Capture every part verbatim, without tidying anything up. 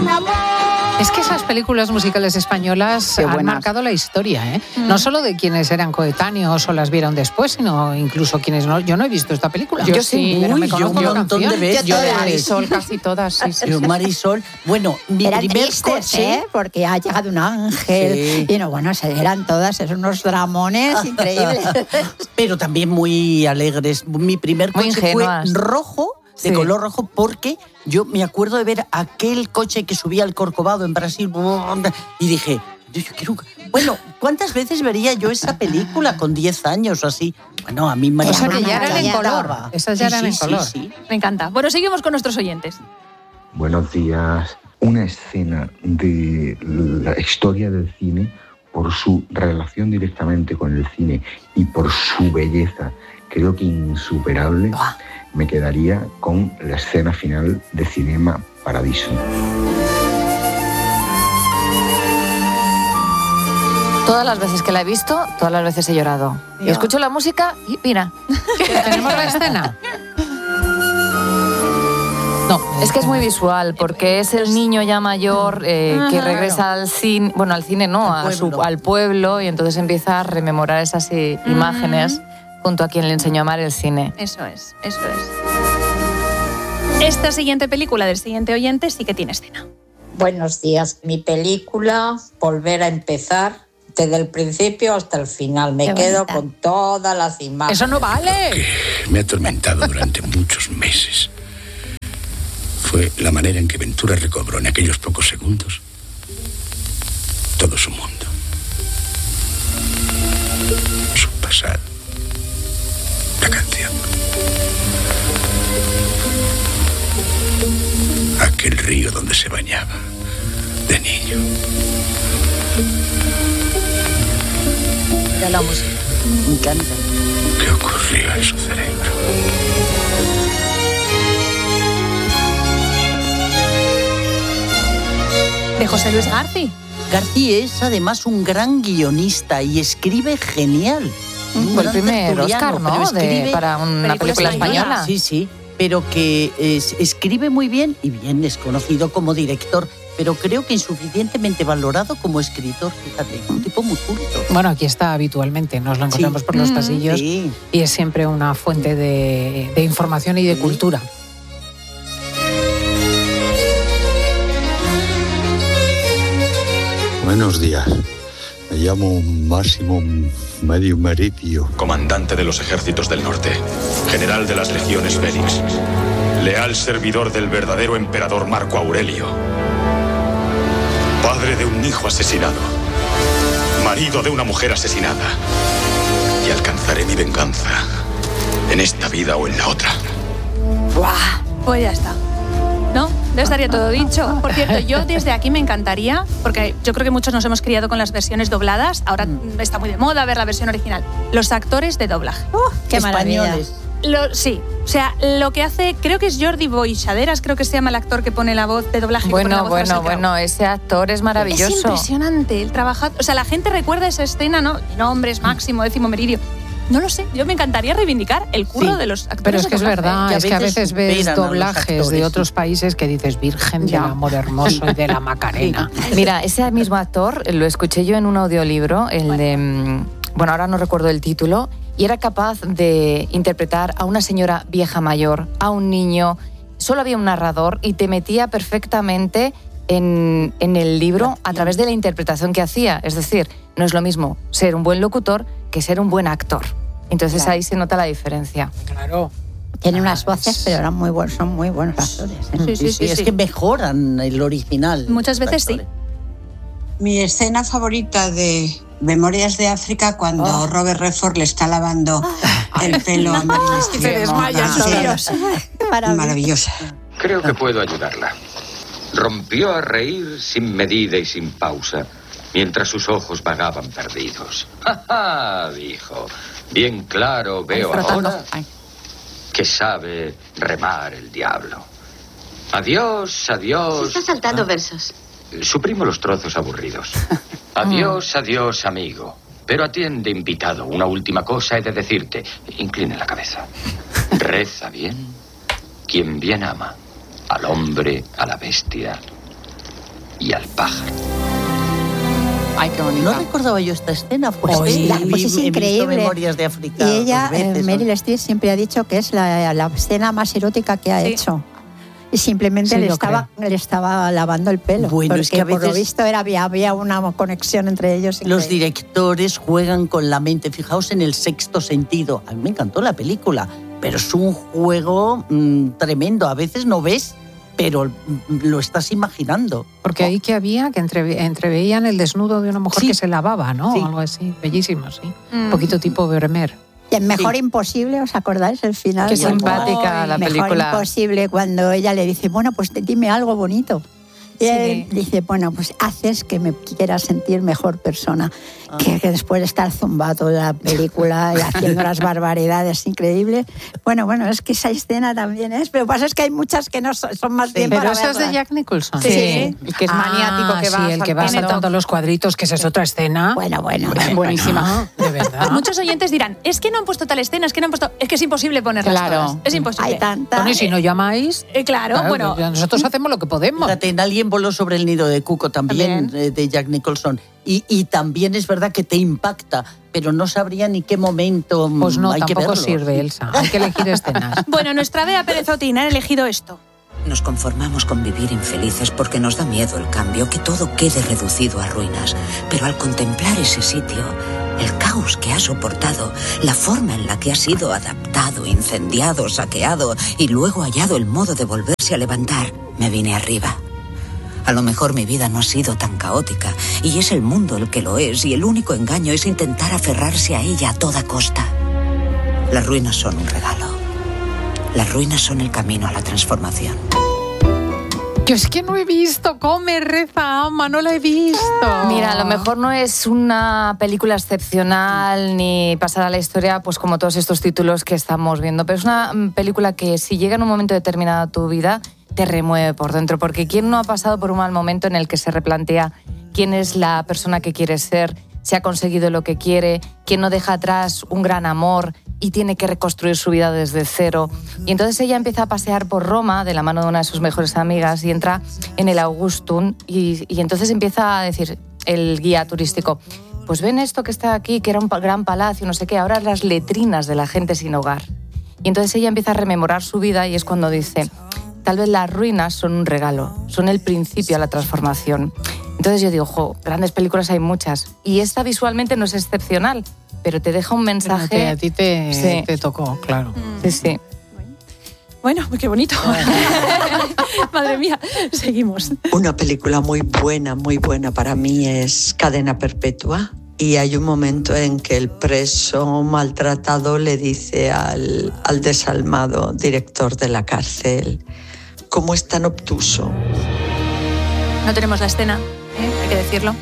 un amor. Es que esas películas musicales españolas Qué han buenas. marcado la historia, ¿eh? Mm. No solo de quienes eran coetáneos o las vieron después, sino incluso quienes no. Yo no he visto esta película. Yo sí. pero me Uy, yo conozco un la montón de canción. veces. Yo de Yo- Marisol casi todas, sí, sí. Yo, Marisol, bueno, mi Eran primer tristes, coche... ¿eh? Porque ha llegado un ángel. Sí. Y no, bueno, se eran todas, esos unos dramones increíbles. Pero también muy alegres. Mi primer Muy coche ingenuas. fue rojo, de Sí. color rojo, porque yo me acuerdo de ver aquel coche que subía al Corcovado en Brasil y dije, yo, yo quiero... Bueno, ¿cuántas veces vería yo esa película con diez años o así? Bueno, a mí me O sea, que ya eran en encantaba. color. Esas ya Sí, eran sí, en sí, color. sí. Me encanta. Bueno, seguimos con nuestros oyentes. Buenos días. Una escena de la historia del cine, por su relación directamente con el cine y por su belleza, creo que insuperable, me quedaría con la escena final de Cinema Paradiso. Todas las veces que la he visto, todas las veces he llorado. Y Ya. escucho la música y mira. ¿Tenemos la escena? No. Es que es muy visual, porque es el niño ya mayor eh, que regresa al cine, bueno, al cine no, Al a su- pueblo. al pueblo, y entonces empieza a rememorar esas eh, imágenes junto a quien le enseñó a amar el cine. Eso es, eso es. Esta siguiente película del siguiente oyente sí que tiene escena. Buenos días. Mi película, Volver a empezar, desde el principio hasta el final. Me Qué quedo bonita. con todas las imágenes. Eso no vale. Me ha atormentado durante muchos meses. Fue la manera en que Ventura recobró en aquellos pocos segundos todo su mundo. Su pasado. La canción. Aquel río donde se bañaba de niño. Ya la música. Me encanta. ¿Qué ocurrió en su cerebro? De José Luis García. García es además un gran guionista y escribe genial. Un Fue el gran primer tertuliano, Oscar, pero ¿no? De- escribe- para una película película española. española. Sí, sí, pero que es- escribe muy bien y bien es conocido como director, pero creo que insuficientemente valorado como escritor, fíjate, un tipo muy culto. Bueno, aquí está habitualmente, nos lo encontramos Sí. por los Mm. pasillos Sí. y es siempre una fuente de, de información y de Sí. cultura. Buenos días. Me llamo Máximo Medio Meridio. Comandante de los ejércitos del norte, general de las legiones Félix, leal servidor del verdadero emperador Marco Aurelio, padre de un hijo asesinado, marido de una mujer asesinada, y alcanzaré mi venganza en esta vida o en la otra. Pues ya está. ¿No? Ya estaría todo dicho. Por cierto, yo desde aquí me encantaría, porque yo creo que muchos nos hemos criado con las versiones dobladas, ahora está muy de moda ver la versión original. Los actores de doblaje. Qué maravilla. Españoles. Lo, sí, o sea, lo que hace, creo que es Jordi Boixaderas, creo que se llama el actor que pone la voz de doblaje. que pone la Bueno, voz a bueno, Russell Crowe. bueno, ese actor es maravilloso. Es impresionante el trabajo. O sea, la gente recuerda esa escena, ¿no? Mi nombre es Máximo Décimo Meridio. No lo sé, yo me encantaría reivindicar el curro Sí, de los actores. Pero es de que es doblaje. verdad, que a es que a veces veces ves superan a los doblajes de actores, otros sí. países que dices Virgen Ya. del Amor Hermoso y de la Macarena. Mira, ese mismo actor lo escuché yo en un audiolibro, el de, mm, bueno, ahora no recuerdo el título, y era capaz de interpretar a una señora vieja mayor, a un niño, solo había un narrador y te metía perfectamente en, en el libro a través de la interpretación que hacía. Es decir, no es lo mismo ser un buen locutor que ser un buen actor. Entonces Claro. ahí se nota la diferencia. Claro. Tienen unas voces, pero eran muy buenos, son muy buenos actores. ¿eh? Sí, sí, sí, es sí. que mejoran el original. Muchas veces sí. Mi escena favorita de Memorias de África, cuando Oh. Robert Redford le está lavando el pelo a Meryl Streep. Se desmayan Sí, todos. Qué maravilla. maravillosa. Creo que puedo ayudarla. Rompió a reír sin medida y sin pausa, mientras sus ojos vagaban perdidos. ¡Ja, ja!, dijo. Bien claro veo ahora que sabe remar el diablo. Adiós, adiós. Se está saltando versos. Suprimo los trozos aburridos. Adiós, adiós, amigo. Pero atiende, invitado. Una última cosa he de decirte. Incline la cabeza. Reza bien. Quien bien ama. Al hombre, a la bestia y al pájaro. Ay, qué bonito. No recordaba yo esta escena, pues, Pues, sí, la- vi- pues es he visto increíble. Memorias de África. Y ella, dos veces, eh, ¿no? Meryl Streep, siempre ha dicho que es la, la escena más erótica que ha Sí. hecho. Y simplemente Sí, le, lo estaba, le estaba lavando el pelo. Bueno, porque es que a por lo veces- visto era, había, había una conexión entre ellos. Los increíble. directores juegan con la mente. Fijaos en El Sexto Sentido. A mí me encantó la película, pero es un juego mmm, tremendo. A veces no ves, pero mm, lo estás imaginando. Porque ahí que había, que entre, entreveían el desnudo de una mujer Sí. que se lavaba, ¿no? Sí. Algo así, bellísimo, sí. Mm. Un poquito tipo Vermeer. Y en Mejor Sí. Imposible, ¿os acordáis el final? Qué Cuando- simpática la Mejor película. Imposible, cuando ella le dice, bueno, pues dime algo bonito. Y Sí. él dice, bueno, pues haces que me quiera sentir mejor persona. Que, que después de estar zumbado toda la película y haciendo las barbaridades increíbles. Bueno, bueno, es que esa escena también es, pero pasa es que hay muchas que no son, son más bien Pero para esa es de verlas. Jack Nicholson. Sí. El que es maniático, que Ah, va sí, el que va saltando. saltando los cuadritos, que esa es otra escena. Bueno, bueno. Buenísima. Ah, de verdad. Muchos oyentes dirán, es que no han puesto tal escena, es que no han puesto... Es que es imposible ponerlas Claro. todas. Es imposible. Hay tantas. Bueno, y si no llamáis, Eh, claro, claro, bueno... pues nosotros hacemos lo que podemos. Fíjate, en Alguien voló sobre el nido de cuco también, También. eh, de Jack Nicholson. Y, y también es verdad que te impacta, pero no sabría ni qué momento mm, Pues no, hay que tampoco verlo. sirve, Elsa. Hay que elegir escenas. Bueno, nuestra Bea Pérez Otín ha elegido esto. Nos conformamos con vivir infelices porque nos da miedo el cambio, que todo quede reducido a ruinas. Pero al contemplar ese sitio, el caos que ha soportado, la forma en la que ha sido adaptado, incendiado, saqueado y luego hallado el modo de volverse a levantar, me vine arriba. A lo mejor mi vida no ha sido tan caótica y es el mundo el que lo es, y el único engaño es intentar aferrarse a ella a toda costa. Las ruinas son un regalo. Las ruinas son el camino a la transformación. Yo es que no he visto Come, Reza, Ama, no la he visto. Mira, a lo mejor no es una película excepcional ni pasada a la historia, pues como todos estos títulos que estamos viendo, pero es una mm, película que si llega en un momento determinado a tu vida, te remueve por dentro, porque ¿quién no ha pasado por un mal momento en el que se replantea quién es la persona que quiere ser, si ha conseguido lo que quiere, quién no deja atrás un gran amor y tiene que reconstruir su vida desde cero? Y entonces ella empieza a pasear por Roma de la mano de una de sus mejores amigas y entra en el Augustum y, y entonces empieza a decir el guía turístico, pues ven esto que está aquí, que era un pa- gran palacio, no sé qué, ahora las letrinas de la gente sin hogar. Y entonces ella empieza a rememorar su vida y es cuando dice, tal vez las ruinas son un regalo, son el principio a la transformación. Entonces yo digo, jo, grandes películas hay muchas. Y esta visualmente no es excepcional, pero te deja un mensaje... Pero a ti te, Sí. te tocó, claro. Sí, sí. Bueno, qué bonito. Madre mía, seguimos. Una película muy buena, muy buena para mí es Cadena Perpetua. Y hay un momento en que el preso maltratado le dice al, al desalmado director de la cárcel, ¿cómo es tan obtuso? No tenemos la escena, ¿eh? Hay que decirlo.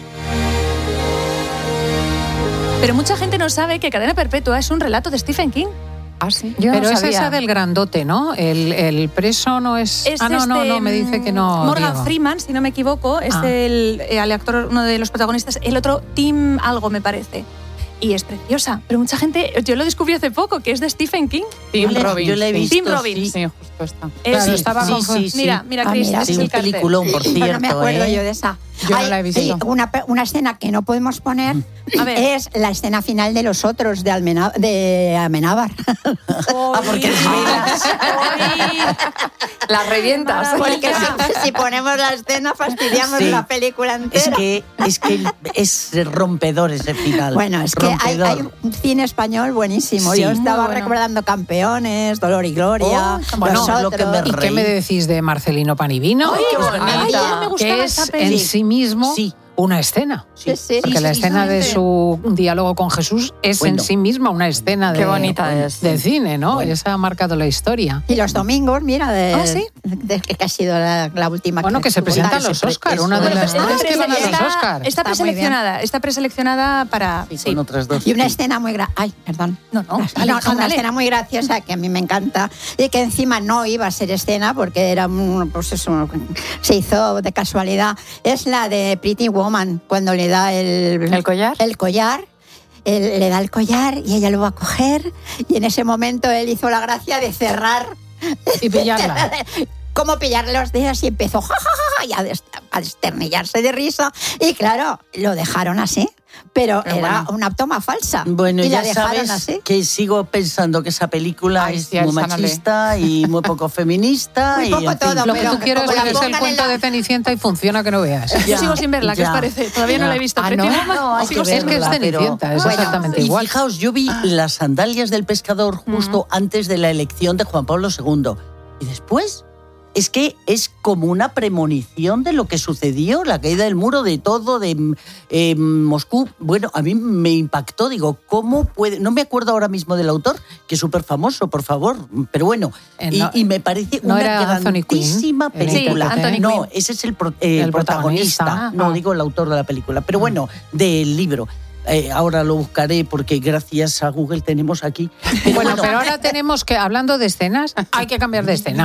Pero mucha gente no sabe que Cadena Perpetua es un relato de Stephen King. Ah, sí. Pero es esa del grandote, ¿no? El, el preso no es... Es ah, no, no, este, no, me dice que no. Morgan Diego. Freeman, si no me equivoco, es Ah. el, el actor, uno de los protagonistas. El otro, Tim algo, me parece. Y es preciosa. Pero mucha gente, yo lo descubrí hace poco, que es de Stephen King. Tim Yo le- Robbins. yo la he visto, Tim Robbins. Sí, justo está. Es- Claro, estaba sí, con- sí, sí. Mira, mira, Ah, Cris, mira, ese es sí, el un cartel. peliculón, por cierto. No me acuerdo ¿eh? yo de esa. Yo no Hay- la he visto. sí, una, pe- una escena que no podemos poner A ver. es la escena final de Los Otros, de, Almena- de Amenábar. Ah, porque Las revientas. Porque si, si ponemos la escena fastidiamos Sí. la película entera. Es que, es que es rompedor ese final. Bueno, es que hay, Rompedor. hay un cine español buenísimo. Sí. Yo estaba Muy bueno. recordando Campeones, Dolor y Gloria, Oh, Bueno, Los lo que me Otros. ¿Y qué me decís de Marcelino Panivino? Ay, qué Pues bonita. nada, Ay, ya me gustaba que esa es peli. en sí mismo Sí. una escena. Sí, sí. Porque la escena de su diálogo con Jesús es Bueno. en sí misma una escena de, Qué bonita es. de cine, ¿no? Bueno. Esa ha marcado la historia. Y los domingos, mira, de, Ah, ¿sí? de- que ha sido la, la última. Bueno, que se tuvo. presentan Ese los pre- Oscar, eso. una de Bueno, las pues tres que van a los está, Oscar. Está Está muy preseleccionada, está preseleccionada para... Sí, sí. con otras dos. Y una escena muy gra Ay, perdón. No, no, No, dale, no, hija, una dale. escena muy graciosa que a mí me encanta y que encima no iba a ser escena porque era un- pues eso, se hizo de casualidad. Es la de Pretty Woman, cuando le da el, ¿El collar? el collar. Él le da el collar y ella lo va a coger y en ese momento él hizo la gracia de cerrar Y pillarla. cómo pillarle los dedos y empezó ja, ja, ja, ja, y a, des- a desternillarse de risa. Y claro, lo dejaron así. Pero Pero era bueno. una toma falsa. Bueno, y ya la dejaron sabes así. que sigo pensando que esa película Ay, es sí, muy esa no le- machista y muy poco feminista. Muy y, poco en fin. todo, Lo que pero tú quieres como la es el pongan en cuento la- de Cenicienta y funciona que no veas. Yo sigo sin verla, ¿qué os ya. parece? Todavía no Ya. la he visto. Ah, Pretty ¿no? Woman, No, hay sigo que sin Es que es verla, pero- Cenicienta, es Bueno, exactamente y igual. fijaos, yo vi las sandalias del pescador justo antes de la elección de Juan Pablo segundo. Y después, es que es como una premonición de lo que sucedió, la caída del muro, de todo, de eh, Moscú. Bueno, a mí me impactó, digo, ¿cómo puede...? No me acuerdo ahora mismo del autor, que es súper famoso, por favor, pero bueno, Eh, y, no- y me parece ¿no una era Anthony Quinn, grandísima el película. intérprete? Sí, Anthony no, Quinn. ese es el, pro- eh, El protagonista, protagonista. no Ah. digo el autor de la película, pero bueno, del libro. Eh, ahora lo buscaré porque gracias a Google tenemos aquí. Pero Bueno, pero ahora tenemos que, hablando de escenas, hay que cambiar de escena.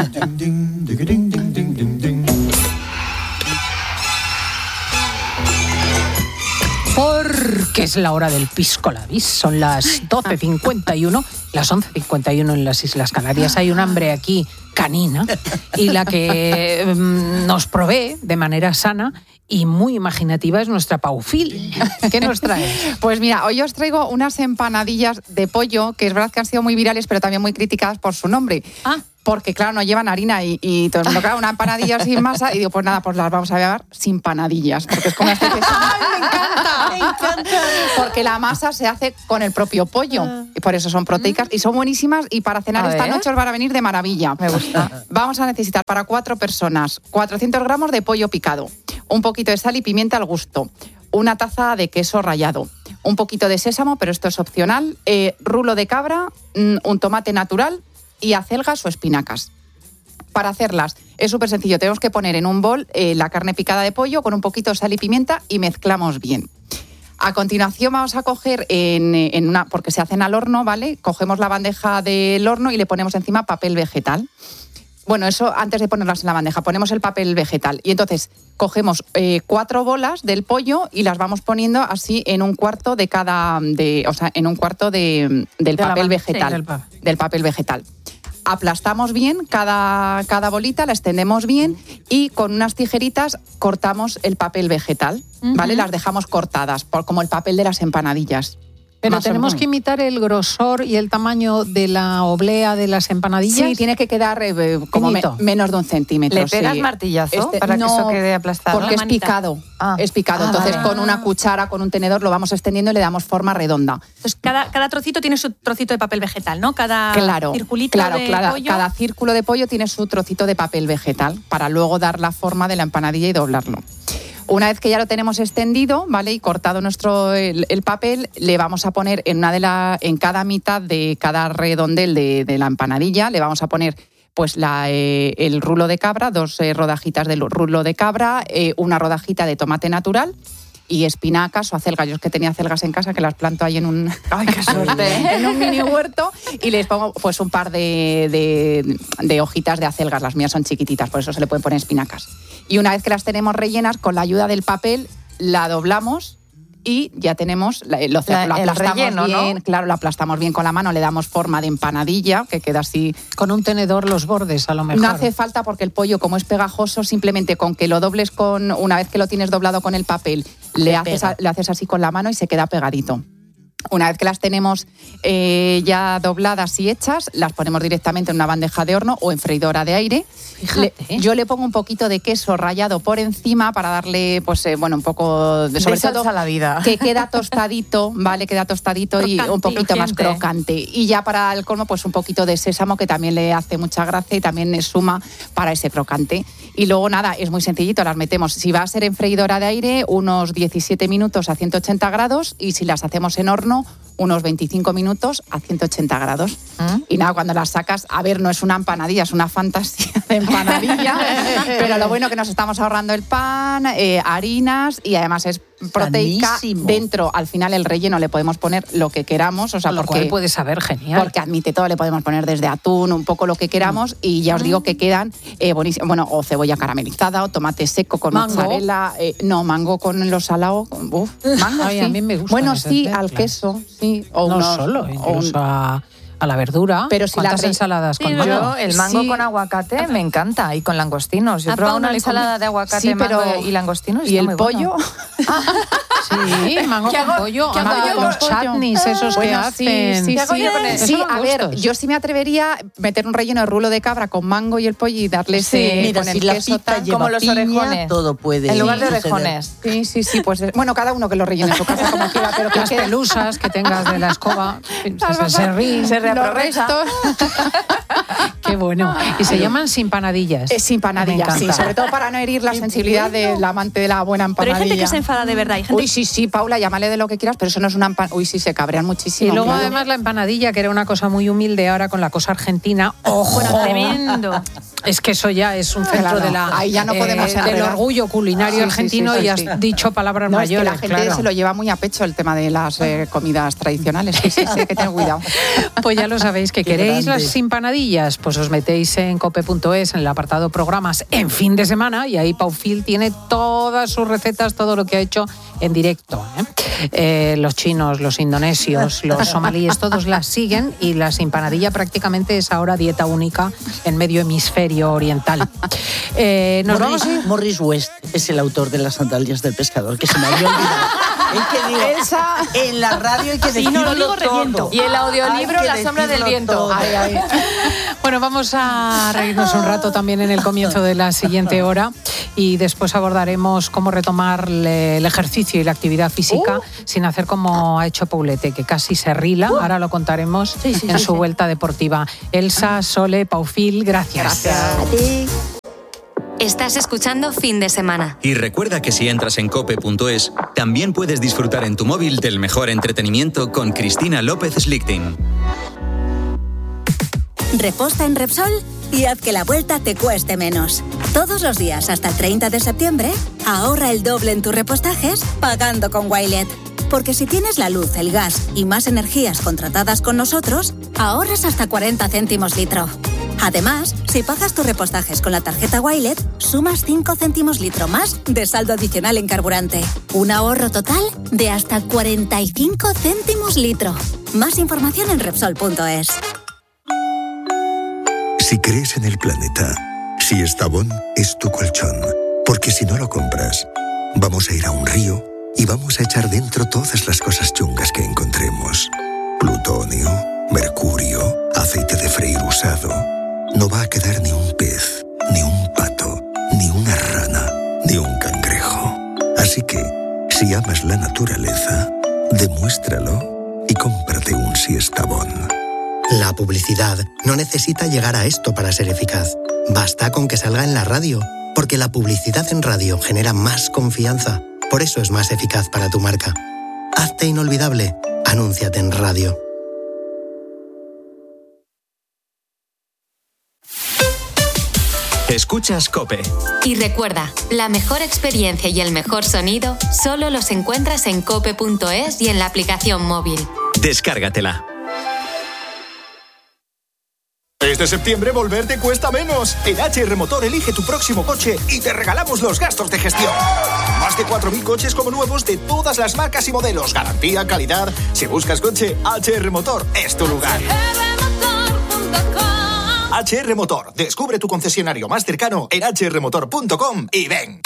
Porque es la hora del pisco labis, son las doce cincuenta y uno, las once cincuenta y uno en las Islas Canarias. Hay un hambre aquí canina y la que mm, nos provee de manera sana y muy imaginativa es nuestra Paufil. ¿Qué nos trae? Pues mira, hoy os traigo unas empanadillas de pollo, que es verdad que han sido muy virales, pero también muy criticadas por su nombre. Ah. Porque, claro, no llevan harina y, y todo el mundo, claro, una empanadilla sin masa. Y digo, pues nada, pues las vamos a llevar sin panadillas. Porque es como una especie de... ¡Ay, me encanta! ¡Me encanta! Porque la masa se hace con el propio pollo. Y por eso son proteicas y son buenísimas. Y para cenar A esta ver. noche os van a venir de maravilla. Me gusta. Vamos a necesitar para cuatro personas cuatrocientos gramos de pollo picado, un poquito de sal y pimienta al gusto, una taza de queso rallado, un poquito de sésamo, pero esto es opcional, eh, rulo de cabra, mm, un tomate natural y acelgas o espinacas. Para hacerlas es súper sencillo. Tenemos que poner en un bol eh, la carne picada de pollo con un poquito de sal y pimienta y mezclamos bien. A continuación vamos a coger en, en una, porque se hacen al horno, ¿vale? Cogemos la bandeja del horno y le ponemos encima papel vegetal. Bueno, eso antes de ponerlas en la bandeja, ponemos el papel vegetal y entonces cogemos eh, cuatro bolas del pollo y las vamos poniendo así en un cuarto de cada, de, o sea, en un cuarto de, del De la papel ban- vegetal, sí, del pa- del papel vegetal. Aplastamos bien cada, cada bolita, la extendemos bien y con unas tijeritas cortamos el papel vegetal, ¿vale? Las dejamos cortadas, por, como el papel de las empanadillas. Pero Más o tenemos menos. que imitar el grosor y el tamaño de la oblea de las empanadillas. Sí, tiene que quedar eh, como me- Finito. menos de un centímetro. ¿Le pegas sí. martillazo para que eso quede aplastado? Porque La es manita. picado. Ah. Es picado. Ah, Entonces, vale. con una cuchara, con un tenedor, lo vamos extendiendo y le damos forma redonda. Entonces, cada, cada trocito tiene su trocito de papel vegetal, ¿no? Cada Claro, circulito claro, de claro. pollo. Cada círculo de pollo tiene su trocito de papel vegetal para luego dar la forma de la empanadilla y doblarlo. Una vez que ya lo tenemos extendido, ¿vale? Y cortado nuestro el, el papel, le vamos a poner en una de la, en cada mitad de cada redondel de, de la empanadilla, le vamos a poner pues la, eh, el rulo de cabra, dos eh, rodajitas del rulo de cabra, eh, una rodajita de tomate natural y espinacas o acelgas. Yo es que tenía acelgas en casa que las planto ahí en un, ¡Ay, qué suerte! en un mini huerto y les pongo pues un par de, de, de hojitas de acelgas. Las mías son chiquititas, por eso se le pueden poner espinacas. Y una vez que las tenemos rellenas, con la ayuda del papel, la doblamos y ya tenemos, la- lo, La- lo el aplastamos relleno, ¿no? bien, claro, lo aplastamos bien con la mano, le damos forma de empanadilla, que queda así. Con un tenedor los bordes, a lo mejor. No hace falta porque el pollo, como es pegajoso, simplemente con que lo dobles con, una vez que lo tienes doblado con el papel, le haces, pega. a- le haces así con la mano y se queda pegadito. Una vez que las tenemos eh, ya dobladas y hechas, las ponemos directamente en una bandeja de horno o en freidora de aire. Fíjate. Le- yo le pongo un poquito de queso rallado por encima para darle, pues, eh, bueno, un poco de, sobre De salsa todo a la vida. que queda tostadito, ¿vale? Queda tostadito y Crocante, un poquito más crujiente. crocante. Y ya para el colmo, pues un poquito de sésamo que también le hace mucha gracia y también le suma para ese crocante. Y luego nada, es muy sencillito, las metemos. Si va a ser en freidora de aire, unos diecisiete minutos a ciento ochenta grados y si las hacemos en horno, unos veinticinco minutos a ciento ochenta grados. ¿Mm? Y nada, cuando las sacas, a ver, no es una empanadilla, es una fantasía de empanadilla, pero lo bueno que nos estamos ahorrando el pan, eh, harinas y además es proteica. Sanísimo. Dentro, al final, el relleno le podemos poner lo que queramos, o sea, Lo porque cual puede saber genial. porque admite todo, le podemos poner desde atún, un poco lo que queramos y ya os digo que quedan eh, buenísimos. Bueno, o cebolla caramelizada o tomate seco con ¿Mango? mozzarella. eh, no, mango con los salados. Uf, mango, Ay, sí. a mí me gustan Bueno, esas sí, mezclas. al queso, sí. O no unos- solo, o un- incluso a, a la verdura. Pero si ¿Cuántas la re- ensaladas con Sí, mango? yo el mango Sí. con aguacate me encanta y con langostinos. Yo he A probado Pau no una le ensalada come. de aguacate, Sí, pero- mango y langostinos. ¿Y está el muy pollo? bueno. Sí, mango ¿Qué con hago- pollo. qué hago mango yo con con pollo? chutneys esos que Bueno, hacen. Sí, ¿Qué hago sí, yo con sí, eso? sí, Esos a son ver, gustos. yo sí me atrevería a meter un relleno de rulo de cabra con mango y el pollo y darle Sí, ese mira, con si el la queso pizza tal. lleva como los piña, orejones. todo puede En lugar de suceder. orejones. Sí, sí, sí, pues bueno, cada uno que lo rellene en su casa como quiera, pero que Las quede- pelusas que tengas de la escoba, se, se ríen. Se los reaprovecha. restos. Qué bueno. Y se llaman simpanadillas. Eh, sin panadillas, Me sí, encanta. sobre todo para no herir la sensibilidad del amante de la buena Pero empanadilla. hay gente que se enfada de verdad. Hay gente Uy, sí, sí, Paula, llámale de lo que quieras, pero eso no es una empanadilla. Uy, sí, se cabrean Y muchísimo. luego claro. además la empanadilla, que era una cosa muy humilde, ahora con la cosa argentina. ¡Ojo! Bueno, tremendo. Es que eso ya es un centro Claro, de la, ahí ya no podemos del enredar. orgullo culinario Sí, sí, argentino sí, sí, y has sí. dicho palabras No, es que mayores. la gente claro. se lo lleva muy a pecho el tema de las eh, comidas tradicionales. Sí, sí, sí, hay que tener cuidado. Pues ya lo sabéis, que Qué queréis grande. las empanadillas, pues os metéis en cope punto es, en el apartado programas en fin de semana, y ahí Paufil tiene todas sus recetas, todo lo que ha hecho en directo. ¿eh? Eh, los chinos, los indonesios, los somalíes, todos las siguen, y la empanadilla prácticamente es ahora dieta única en medio hemisferio oriental. Eh, nos Morris, vamos a ir- Morris West es el autor de las sandalias del pescador, que se me había olvidado. Es que digo, Elsa. en la radio hay que Si no lo decirlo digo, reviento. todo. Y el audiolibro Hay que La sombra del decirlo viento. todo. Ay, ay. Bueno, vamos a reírnos un rato también en el comienzo de la siguiente hora, y después abordaremos cómo retomar le- el ejercicio y la actividad física sin hacer como ha hecho Paulete, que casi se rila. Ahora lo contaremos en su vuelta deportiva. Elsa, Sole, Paufil, gracias. A ti. Estás escuchando Fin de Semana. Y recuerda que si entras en cope punto es, también puedes disfrutar en tu móvil del mejor entretenimiento con Cristina López Slichting. Reposta en Repsol y haz que la vuelta te cueste menos. Todos los días hasta el treinta de septiembre, ahorra el doble en tus repostajes pagando con Wilet. Porque si tienes la luz, el gas y más energías contratadas con nosotros, ahorras hasta cuarenta céntimos litro. Además, si pagas tus repostajes con la tarjeta Wilet, sumas cinco céntimos litro más de saldo adicional en carburante. Un ahorro total de hasta cuarenta y cinco céntimos litro. Más información en Repsol punto es. Si crees en el planeta, si Estavón es tu colchón, porque si no lo compras, vamos a ir a un río y vamos a echar dentro todas las cosas chungas que encontremos. Plutonio, mercurio, aceite de freír usado. No va a quedar ni un pez, ni un pato, ni una rana, ni un cangrejo. Así que, si amas la naturaleza, demuéstralo y cómprate un Siestabón. La publicidad no necesita llegar a esto para ser eficaz. Basta con que salga en la radio, porque la publicidad en radio genera más confianza. Por eso es más eficaz para tu marca. Hazte inolvidable. Anúnciate en radio. Escuchas COPE. Y recuerda, la mejor experiencia y el mejor sonido solo los encuentras en cope punto es y en la aplicación móvil. Descárgatela. Este septiembre volver te cuesta menos. En H R Motor elige tu próximo coche y te regalamos los gastos de gestión. Más de cuatro mil coches como nuevos de todas las marcas y modelos. Garantía, calidad. Si buscas coche, H R Motor es tu lugar. H R Motor. Descubre tu concesionario más cercano en h r motor punto com y ven.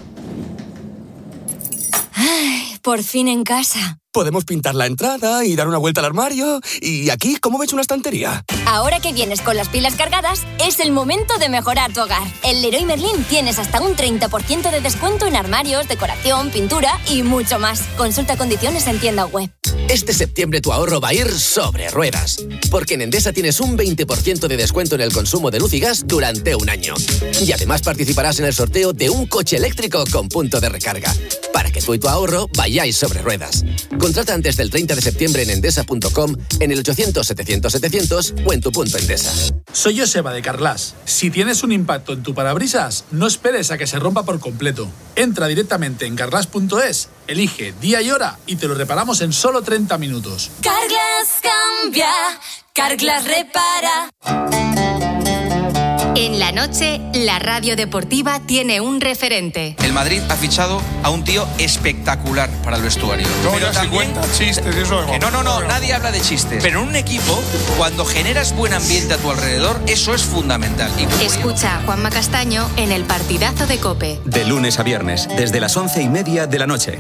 Ay, por fin en casa. Podemos pintar la entrada y dar una vuelta al armario. Y aquí, ¿cómo ves una estantería? Ahora que vienes con las pilas cargadas, es el momento de mejorar tu hogar. En Leroy Merlin tienes hasta un treinta por ciento de descuento en armarios, decoración, pintura y mucho más. Consulta condiciones en tienda web. Este septiembre tu ahorro va a ir sobre ruedas, porque en Endesa tienes un veinte por ciento de descuento en el consumo de luz y gas durante un año. Y además participarás en el sorteo de un coche eléctrico con punto de recarga, para que tú y tu ahorro vayáis sobre ruedas. Contrata antes del treinta de septiembre en endesa punto com, en el ochocientos setecientos setecientos o en tu punto Endesa. Soy Joseba de Carglass. Si tienes un impacto en tu parabrisas, no esperes a que se rompa por completo. Entra directamente en carglass punto es, elige día y hora y te lo reparamos en solo treinta minutos. Carglass cambia, Carglass repara. En la noche, la radio deportiva tiene un referente. El Madrid ha fichado a un tío espectacular para el vestuario. No, pero ya también, se cuentan chistes y eso. que no, no, no, nadie habla de chistes. Pero en un equipo, cuando generas buen ambiente a tu alrededor, eso es fundamental. Y Escucha a Juanma Castaño en el partidazo de COPE. De lunes a viernes, desde las once y media de la noche.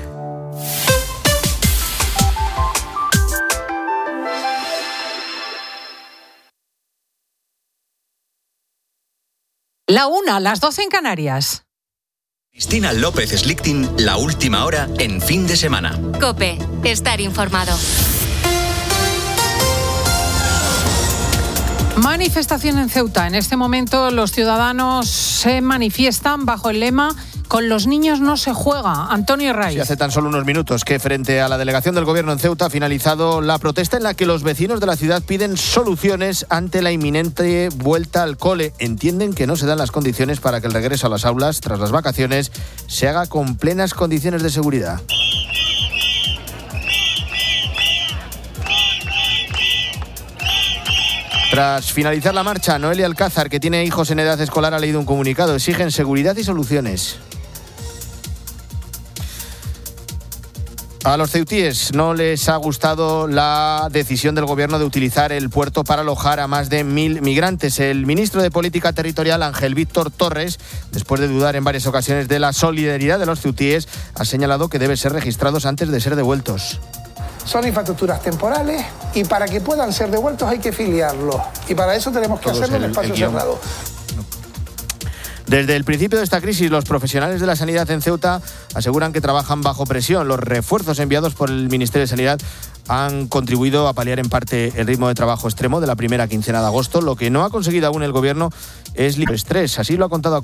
La una, las doce en Canarias. Cristina López Slichting, la última hora en fin de semana. COPE, estar informado. Manifestación en Ceuta. En este momento los ciudadanos se manifiestan bajo el lema "Con los niños no se juega". Antonio Raiz. Sí, hace tan solo unos minutos que frente a la delegación del gobierno en Ceuta ha finalizado la protesta en la que los vecinos de la ciudad piden soluciones ante la inminente vuelta al cole. Entienden que no se dan las condiciones para que el regreso a las aulas tras las vacaciones se haga con plenas condiciones de seguridad. Tras finalizar la marcha, Noelia Alcázar, que tiene hijos en edad escolar, ha leído un comunicado. Exigen seguridad y soluciones. A los ceutíes no les ha gustado la decisión del gobierno de utilizar el puerto para alojar a más de mil migrantes. El ministro de Política Territorial, Ángel Víctor Torres, después de dudar en varias ocasiones de la solidaridad de los ceutíes, ha señalado que deben ser registrados antes de ser devueltos. Son infraestructuras temporales y para que puedan ser devueltos hay que filiarlos. Y para eso tenemos que hacerlo en espacio cerrado. Desde el principio de esta crisis, los profesionales de la sanidad en Ceuta aseguran que trabajan bajo presión. Los refuerzos enviados por el Ministerio de Sanidad han contribuido a paliar en parte el ritmo de trabajo extremo de la primera quincena de agosto. Lo que no ha conseguido aún el gobierno es libre estrés. Así lo ha contado a